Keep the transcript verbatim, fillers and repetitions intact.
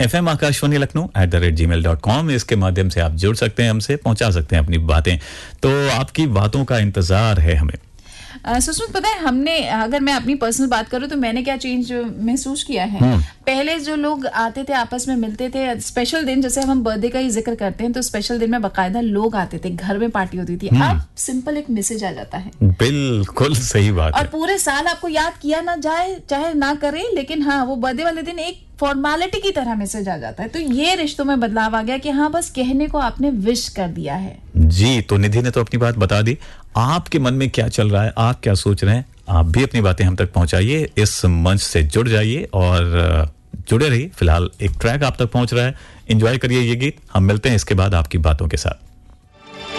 F M Akashvani Lucknow at the rate ji mail dot com. इसके माध्यम से आप जुड़ सकते हैं, हमसे पहुंचा सकते हैं अपनी बातें। तो आपकी बातों का इंतजार है हमें। सुष्मित, पता है हमने, अगर मैं अपनी पर्सनल बात करूं तो मैंने क्या चेंज महसूस किया है। पहले जो लोग आते थे, आपस में मिलते थे, स्पेशल दिन, जैसे हम बर्थडे का ही जिक्र करते हैं, तो स्पेशल दिन में बकायदा लोग आते थे, घर में पार्टी होती थी। अब सिंपल एक मैसेज आ जाता है। बिल्कुल सही बात और है। पूरे साल आपको याद किया ना जाए, चाहे ना करे, लेकिन हाँ, वो बर्थडे वाले दिन एक फॉर्मेलिटी की तरह मैसेज आ जाता है। तो ये रिश्तों में बदलाव आ गया कि हाँ, बस कहने को आपने विश कर दिया है। जी, तो निधि ने तो अपनी बात बता दी। आपके मन में क्या चल रहा है, आप क्या सोच रहे हैं, आप भी अपनी बातें हम तक पहुंचाइए। इस मंच से जुड़ जाइए और जुड़े रहिए। फिलहाल एक ट्रैक आप तक पहुंच रहा है, एंजॉय करिए ये गीत। हम मिलते हैं इसके बाद आपकी बातों के साथ।